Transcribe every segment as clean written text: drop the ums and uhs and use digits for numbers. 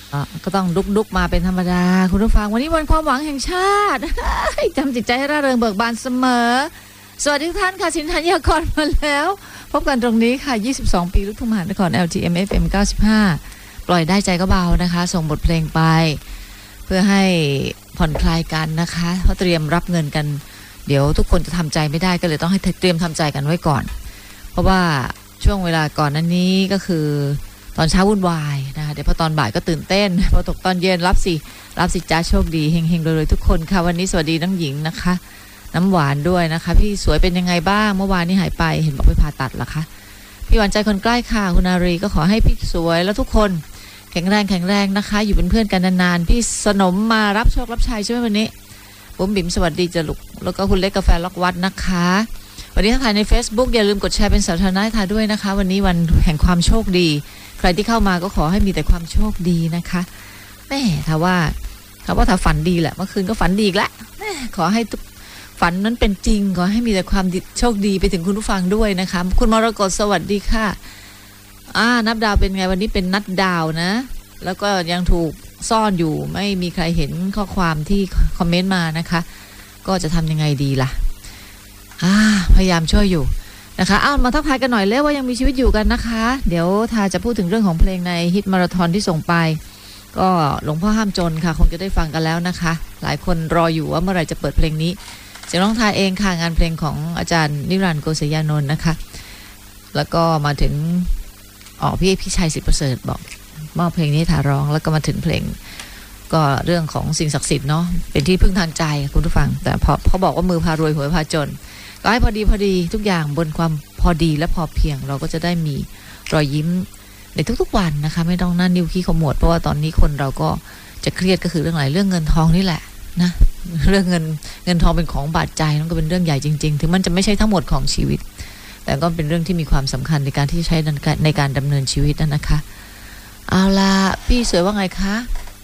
ก็ต้องลุกมาเป็นธรรมดาคุณผู้ฟังวันนี้วันความหวังแห่งชาติ จำจิตใจให้ร่าเริงเบิกบานเสมอสวัสดีทุกท่านค่ะสินธัญญากรมาแล้วพบกันตรงนี้ค่ะ22ปีลูกทุ่งมหานคร LTM FM 95ปล่อยได้ใจก็เบานะคะส่งบทเพลงไปเพื่อให้ผ่อนคลายกันนะคะเพราะเตรียมรับเงินกันเดี๋ยวทุกคนจะทำใจไม่ได้ก็เลยต้องให้เตรียมทำใจกันไว้ก่อนเพราะว่าช่วงเวลาก่อนนั้นนี้ก็คือตอนเช้าวุ่นวายนะคะเดี๋ยวพอตอนบ่ายก็ตื่นเต้นพอตกตอนเย็นรับสิจ้าโชคดีเฮงๆเลยทุกคนค่ะวันนี้สวัสดีน้องหญิงนะคะน้ำหวานด้วยนะคะพี่สวยเป็นยังไงบ้างเมื่อวานนี้หายไปเห็นบอกไปผ่าตัดเหรอคะพี่หวานใจคนใกล้ค่ะคุณอารีก็ขอให้พี่สวยแล้วทุกคนแข็งแรงนะคะอยู่เป็นเพื่อนกันนานๆพี่สนมมารับโชครับชัยใช่ไหมวันนี้บุ๋มบิ๋มสวัสดีจ้ะลูกแล้วก็คุณเล็กกาแฟล็อกวัดนะคะวันนี้ถ้าถ่ายใน Facebook อย่าลืมกดแชร์เป็นสาธารณะถ่ายด้วยนะคะวันนี้วันแห่งความโชคดีใครที่เข้ามาก็ขอให้มีแต่ความโชคดีนะคะแม่ถ้าฝันดีแหละเมื่อคืนก็ฝันดีอีกแล้วขอให้ฝันนั้นเป็นจริงขอให้มีแต่ความโชคดีไปถึงคุณผู้ฟังด้วยนะคะคุณมรกตสวัสดีค่ะนับดาวเป็นไงวันนี้เป็นนัดดาวนะแล้วก็ยังถูกซ่อนอยู่ไม่มีใครเห็นข้อความที่คอมเมนต์มานะคะก็จะทำยังไงดีล่ะพยายามช่วยอยู่นะคะมาทักทายกันหน่อยแล้วว่ายังมีชีวิตอยู่กันนะคะเดี๋ยวถ้าจะพูดถึงเรื่องของเพลงในฮิตมาราธอนที่ส่งไปก็หลวงพ่อห้ามจนค่ะคงจะได้ฟังกันแล้วนะคะหลายคนรออยู่ว่าเมื่อไหร่จะเปิดเพลงนี้เสียงร้องทายเองค่ะงานเพลงของอาจารย์นิรันดร์โกศยานนท์นะคะแล้วก็มาถึงพี่ชัยศิษย์ประเสริฐบอกมอบเพลงนี้ถ่าร้องแล้วก็มาถึงเพลงก็เรื่องของสิ่งศักดิ์สิทธิ์เนาะเป็นที่พึ่งทางใจคุณผู้ฟังแต่พอเขาบอกว่ามือพารวยหัวพาจนก็ให้พอดีทุกอย่างบนความพอดีและพอเพียงเราก็จะได้มีรอยยิ้มในทุกๆวันนะคะไม่ต้องนั่นนิ้วขี้ขมวดเพราะว่าตอนนี้คนเราก็จะเครียดก็คือเรื่องอะไรเรื่องเงินทองนี่แหละนะเรื่องเงินทองเป็นของบาดใจนั่นก็เป็นเรื่องใหญ่จริงๆถึงมันจะไม่ใช่ทั้งหมดของชีวิตแต่ก็เป็นเรื่องที่มีความสำคัญในการที่ใช้ในการดำเนินชีวิตนั่นนะคะเอาล่ะพี่สวยว่าไงคะ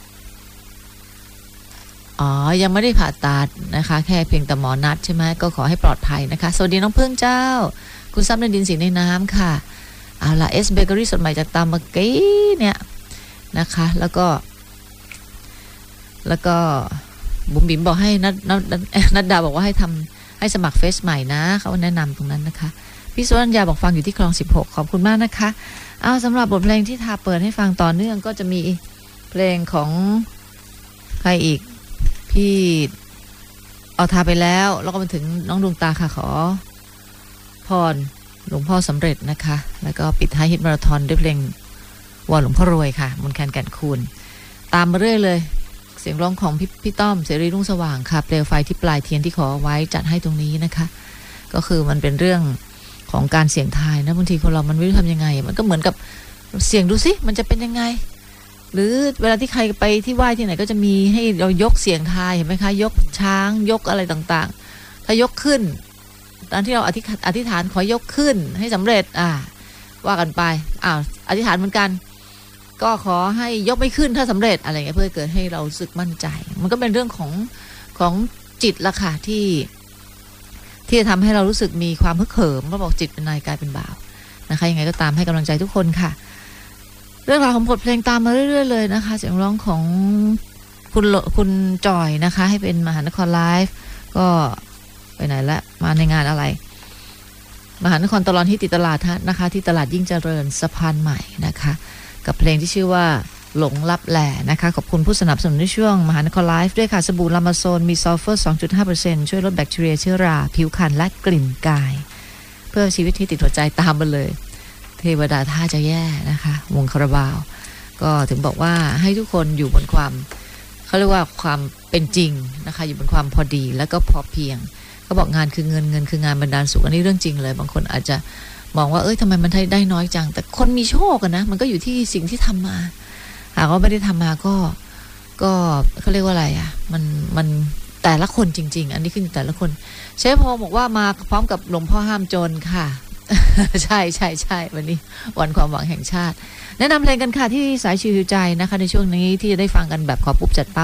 ยังไม่ได้ผ่าตัดนะคะแค่เพียงแต่หมอนัดใช่ไหมก็ขอให้ปลอดภัยนะคะสวัสดีน้องพึ่งเจ้าคุณซับในดินสีในน้ำค่ะเอาล่ะเอสเบเกอรี่สดใหม่จากตามเมื่อกี้เนี่ยนะคะแล้วก็บุ๋มบิ๋มบอกให้นัดดาบอกว่าให้สมัครเฟซใหม่นะเขาแนะนำตรงนั้นนะคะพี่สุวรรณยาบอกฟังอยู่ที่คลอง16ขอบคุณมากนะคะสำหรับบทเพลงที่ทาเปิดให้ฟังต่อเนื่องก็จะมีเพลงของใครอีกพี่ทาไปแล้วก็มาถึงน้องดวงตาค่ะขอพรหลวงพ่อสำเร็จนะคะแล้วก็ปิดท้ายฮิตมาราธอนด้วยเพลงวอนหลวงพ่อรวยค่ะมนต์แคนแก่นคูณตามมาเรื่อยเลยเสียงร้องของพี่ต้อมเสรีรุ่งสว่างค่ะเปลวไฟที่ปลายเทียนที่ขอไว้จัดให้ตรงนี้นะคะก็คือมันเป็นเรื่องของการเสี่ยงทายนะบางทีคนเรามันไม่รู้ทำยังไงมันก็เหมือนกับเสี่ยงดูสิมันจะเป็นยังไงหรือเวลาที่ใครไปที่ไหว้ที่ไหนก็จะมีให้เรายกเสียงทายเห็นไหมคะยกช้างยกอะไรต่างๆถ้ายกขึ้นตอนที่เราอธิษฐานขอยกขึ้นให้สำเร็จว่ากันไปอธิษฐานเหมือนกันก็ขอให้ยกไม่ขึ้นถ้าสำเร็จอะไรเงี้ยเพื่อเกิดให้เรารู้สึกมั่นใจมันก็เป็นเรื่องของจิตละค่ะที่จะทำให้เรารู้สึกมีความฮึกเหิมเราบอกจิตเป็นนายกายเป็นบ่าวนะคะยังไงก็ตามให้กำลังใจทุกคนค่ะเรื่องราวของบทเพลงตามมาเรื่อยๆเลยนะคะเสียงร้องของคุณจอยนะคะให้เป็นมหานครไลฟ์ก็ไปไหนละมาในงานอะไรมหานครตลอดที่ติดตลาดนะคะที่ตลาดยิ่งเจริญสะพานใหม่นะคะกับเพลงที่ชื่อว่าหลงลับแหล่นะคะขอบคุณผู้สนับสนุนในช่วงมหานครไลฟ์ด้วยค่ะสบู่ลามาโซนมีซัลเฟอร์ 2.5% ช่วยลดแบคทีเรียเชื้อราผิวพรรณและกลิ่นกายเพื่อชีวิตที่ติดหัวใจตามมาเลยเทวดาท่าจะแย่นะคะวงคาราบาวก็ถึงบอกว่าให้ทุกคนอยู่บนความเขาเรียกว่าความเป็นจริงนะคะอยู่บนความพอดีแล้วก็พอเพียงเขาบอกงานคือเงินคืองานบรรดาลสุขอันนี้เรื่องจริงเลยบางคนอาจจะมองว่าทำไมมันได้น้อยจังแต่คนมีโชคกันนะมันก็อยู่ที่สิ่งที่ทำมาหากว่าไม่ได้ทำมาก็เขาเรียกว่าอะไรมันแต่ละคนจริงๆอันนี้ขึ้นแต่ละคนเชฟพอบอกว่ามาพร้อมกับหลวงพ่อห้ามจนค่ะ ใช่วันนี้วันความหวังแห่งชาติแนะนำเพลงกันค่ะที่สายชิวใจนะคะในช่วงนี้ที่จะได้ฟังกันแบบขอปุ๊บจัดปั๊บ